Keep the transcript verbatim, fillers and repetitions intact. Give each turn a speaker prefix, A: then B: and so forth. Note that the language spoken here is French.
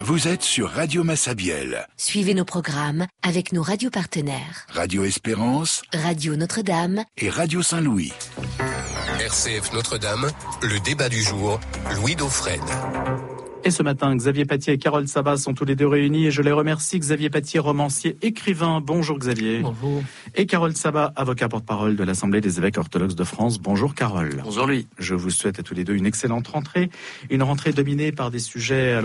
A: Vous êtes sur Radio Massabielle.
B: Suivez nos programmes avec nos radios partenaires.
A: Radio Espérance,
B: Radio Notre-Dame
A: et Radio Saint-Louis.
C: R C F Notre-Dame, le débat du jour, Louis Dauphren.
D: Et ce matin, Xavier Paty et Carole Sabat sont tous les deux réunis et je les remercie. Xavier Paty, romancier, écrivain. Bonjour Xavier.
E: Bonjour.
D: Et Carole Sabat, avocat porte-parole de l'Assemblée des évêques orthodoxes de France. Bonjour Carole.
E: Bonjour Louis.
D: Je vous souhaite à tous les deux une excellente rentrée. Une rentrée dominée par des sujets...